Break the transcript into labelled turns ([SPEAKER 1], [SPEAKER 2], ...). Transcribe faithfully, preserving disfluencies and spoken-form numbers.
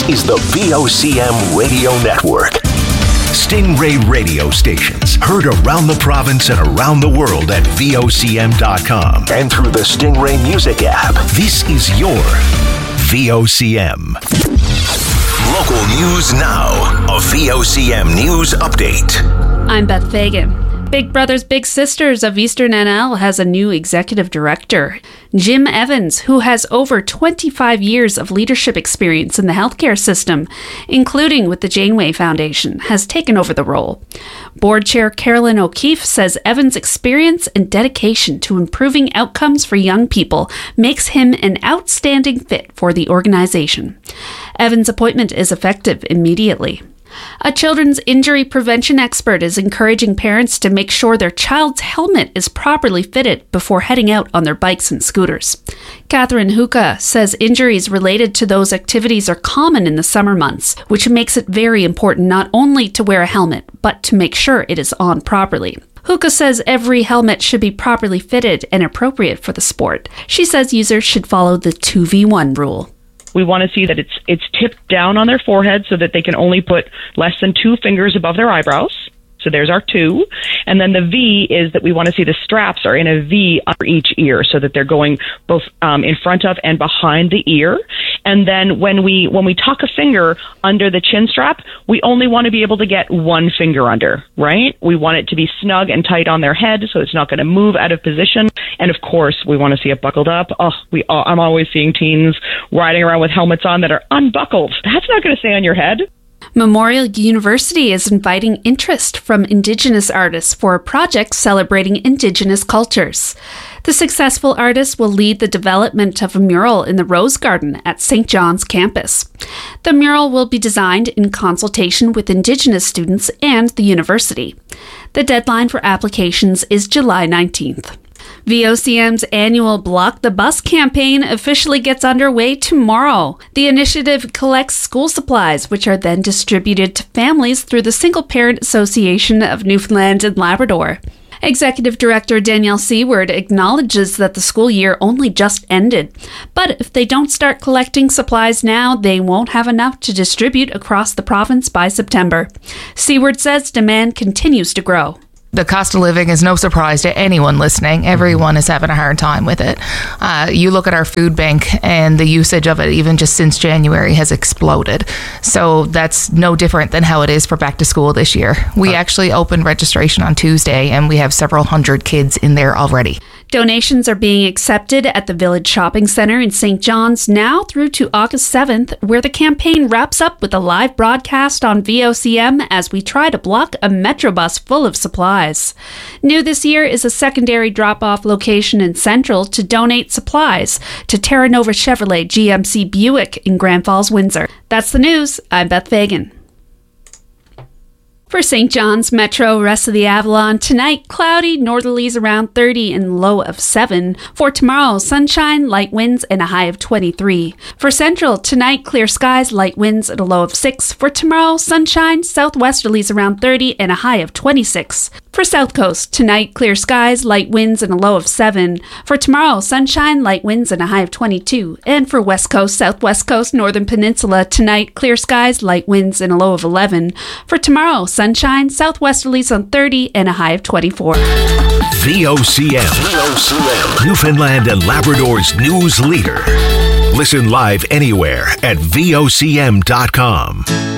[SPEAKER 1] is the V O C M Radio Network. Stingray radio stations heard around the province and around the world at V O C M dot com and through the Stingray Music app. This is your V O C M. Local news now. A V O C M News Update.
[SPEAKER 2] I'm Beth Fagan. Big Brothers Big Sisters of Eastern N L has a new executive director. Jim Evans, who has over twenty-five years of leadership experience in the healthcare system, including with the Janeway Foundation, has taken over the role. Board Chair Carolyn O'Keefe says Evans' experience and dedication to improving outcomes for young people makes him an outstanding fit for the organization. Evans' appointment is effective immediately. A children's injury prevention expert is encouraging parents to make sure their child's helmet is properly fitted before heading out on their bikes and scooters. Catherine Huka says injuries related to those activities are common in the summer months, which makes it very important not only to wear a helmet, but to make sure it is on properly. Huka says every helmet should be properly fitted and appropriate for the sport. She says users should follow the two v one rule.
[SPEAKER 3] We want to see that it's it's tipped down on their forehead so that they can only put less than two fingers above their eyebrows. So there's our two. And then the V is that we want to see the straps are in a V under each ear so that they're going both um, in front of and behind the ear. And then when we when we tuck a finger under the chin strap, we only want to be able to get one finger under, right? We want it to be snug and tight on their head so it's not going to move out of position. And of course, we want to see it buckled up. Oh, we uh, I'm always seeing teens riding around with helmets on that are unbuckled. That's not going to stay on your head.
[SPEAKER 2] Memorial University is inviting interest from Indigenous artists for a project celebrating Indigenous cultures. The successful artist will lead the development of a mural in the Rose Garden at Saint John's campus. The mural will be designed in consultation with Indigenous students and the university. The deadline for applications is July nineteenth. V O C M's annual Block the Bus campaign officially gets underway tomorrow. The initiative collects school supplies, which are then distributed to families through the Single Parent Association of Newfoundland and Labrador. Executive Director Danielle Seward acknowledges that the school year only just ended, but if they don't start collecting supplies now, they won't have enough to distribute across the province by September. Seward says demand continues to grow.
[SPEAKER 4] The cost of living is no surprise to anyone listening. Everyone is having a hard time with it. Uh, you look at our food bank and the usage of it, even just since January, has exploded. So that's no different than how it is for back to school this year. We actually opened registration on Tuesday and we have several hundred kids in there already.
[SPEAKER 2] Donations are being accepted at the Village Shopping Centre in Saint John's now through to August seventh, where the campaign wraps up with a live broadcast on V O C M as we try to block a Metrobus full of supplies. New this year is a secondary drop-off location in Central to donate supplies to Terra Nova Chevrolet G M C Buick in Grand Falls, Windsor. That's the news. I'm Beth Fagan. For Saint John's Metro, rest of the Avalon, tonight, cloudy, northerlies around thirty and low of seven. For tomorrow, sunshine, light winds, and a high of twenty-three. For Central, tonight, clear skies, light winds, and a low of six. For tomorrow, sunshine, southwesterlies around thirty and a high of twenty-six. For South Coast, tonight, clear skies, light winds, and a low of seven. For tomorrow, sunshine, light winds, and a high of twenty-two. And for West Coast, Southwest Coast, Northern Peninsula, tonight, clear skies, light winds, and a low of eleven. For tomorrow, sunshine, southwesterlies on thirty, and a high of twenty-four.
[SPEAKER 1] V O C M. V O C M. Newfoundland and Labrador's news leader. Listen live anywhere at V O C M dot com.